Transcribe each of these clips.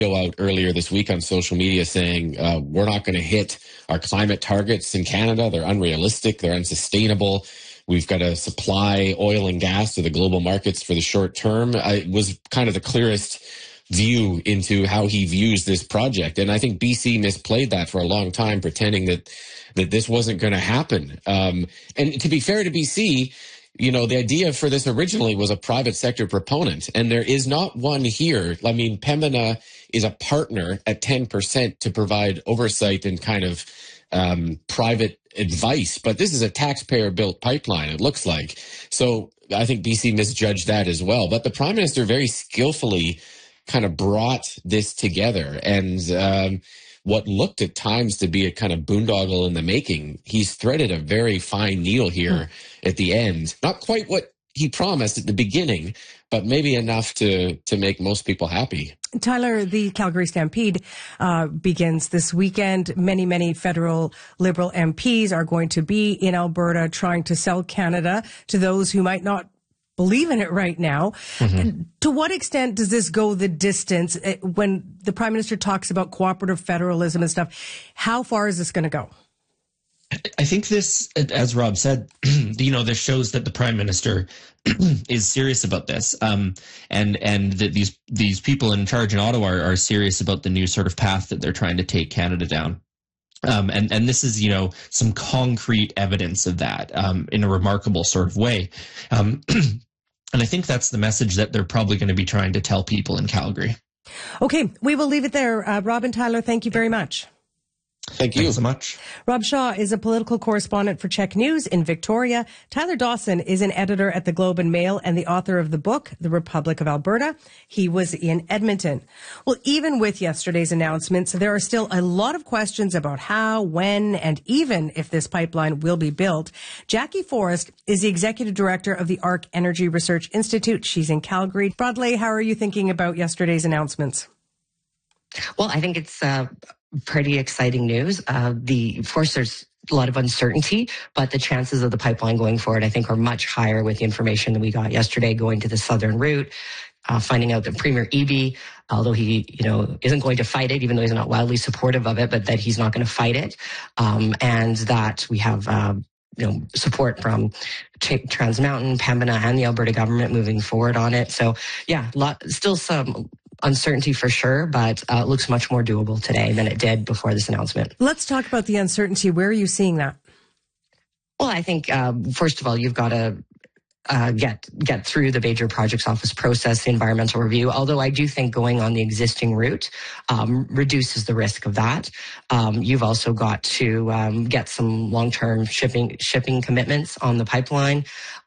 out earlier this week on social media saying we're not going to hit our climate targets in Canada. They're unrealistic. They're unsustainable. We've got to supply oil and gas to the global markets for the short term. It was kind of the clearest view into how he views this project. And I think BC misplayed that for a long time, pretending that this wasn't going to happen. And to be fair to BC, you know, the idea for this originally was a private sector proponent, and there is not one here. I mean, Pembina is a partner at 10% to provide oversight and kind of private advice, but this is a taxpayer-built pipeline, it looks like. So I think BC misjudged that as well. But the Prime Minister very skillfully kind of brought this together, and what looked at times to be a kind of boondoggle in the making, he's threaded a very fine needle here at the end. Not quite what he promised at the beginning, but maybe enough to make most people happy. Tyler, the Calgary Stampede begins this weekend. Many federal Liberal MPs are going to be in Alberta trying to sell Canada to those who might not believe in it right now. Mm-hmm. To what extent does this go the distance when the Prime Minister talks about cooperative federalism and stuff? How far is this going to go? I think this, as Rob said, this shows that the Prime Minister is serious about this, and that these people in charge in Ottawa are serious about the new sort of path that they're trying to take Canada down. And this is, some concrete evidence of that, in a remarkable sort of way. And I think that's the message that they're probably going to be trying to tell people in Calgary. Okay, we will leave it there. Rob and Tyler, thank you very much. Thank you so much. Rob Shaw is a political correspondent for Check News in Victoria. Tyler Dawson is an editor at the Globe and Mail and the author of the book, The Republic of Alberta. He was in Edmonton. Well, even with yesterday's announcements, there are still a lot of questions about how, when, and even if this pipeline will be built. Jackie Forrest is the executive director of the ARC Energy Research Institute. She's in Calgary. Broadley, how are you thinking about yesterday's announcements? Well, I think it's pretty exciting news. Of course, there's a lot of uncertainty, but the chances of the pipeline going forward, I think, are much higher with the information that we got yesterday going to the southern route, finding out that Premier Eby, although he, isn't going to fight it, even though he's not wildly supportive of it, but that he's not going to fight it, and that we have support from Trans Mountain, Pembina, and the Alberta government moving forward on it. So, yeah, still some uncertainty for sure, but it looks much more doable today than it did before this announcement. Let's talk about the uncertainty. Where are you seeing that? Well, I think, first of all, you've got to get through the Major Projects Office process, the environmental review, although I do think going on the existing route reduces the risk of that. You've also got to get some long-term shipping commitments on the pipeline,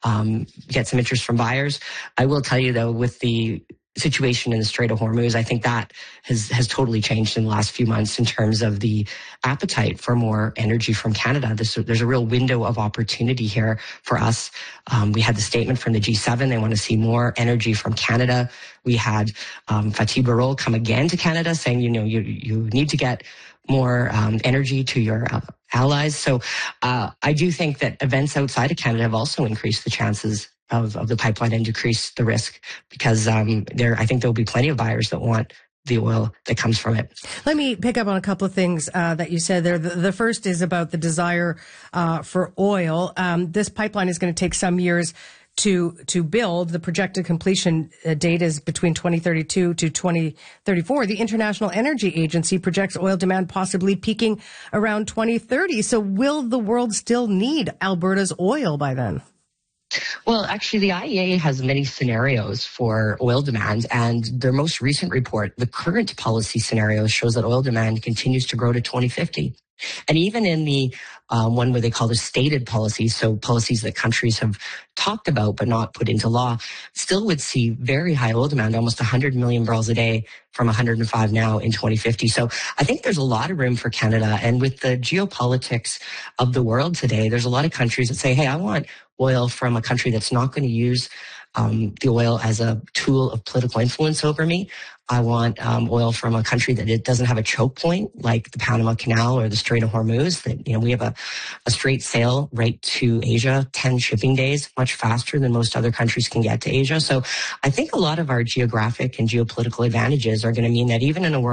get some interest from buyers. I will tell you, though, with the situation in the Strait of Hormuz, I think that has totally changed in the last few months in terms of the appetite for more energy from Canada. There's a real window of opportunity here for us. We had the statement from the G7. They want to see more energy from Canada. We had Fatih Birol come again to Canada saying, you need to get more energy to your allies. So I do think that events outside of Canada have also increased the chances of the pipeline and decrease the risk, because I think there'll be plenty of buyers that want the oil that comes from it. Let me pick up on a couple of things that you said there. The first is about the desire for oil. This pipeline is going to take some years to build. The projected completion date is between 2032 to 2034. The International Energy Agency projects oil demand possibly peaking around 2030. So will the world still need Alberta's oil by then? Well, actually, the IEA has many scenarios for oil demand, and their most recent report, the current policy scenario, shows that oil demand continues to grow to 2050. And even in the one where they call the stated policies, so policies that countries have talked about but not put into law, still would see very high oil demand, almost 100 million barrels a day from 105 now in 2050. So I think there's a lot of room for Canada. And with the geopolitics of the world today, there's a lot of countries that say, hey, I want oil from a country that's not going to use the oil as a tool of political influence over me. I want oil from a country that it doesn't have a choke point like the Panama Canal or the Strait of Hormuz. That we have a straight sail right to Asia, 10 shipping days, much faster than most other countries can get to Asia. So I think a lot of our geographic and geopolitical advantages are going to mean that even in a world